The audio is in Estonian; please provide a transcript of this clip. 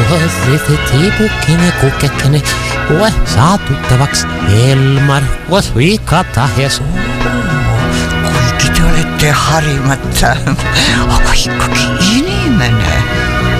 Tiipukkini kukkekene, saa tuttavaks Elmar, Vika Hesu. Kuigi te olete harimata, aga ikkagi inimene.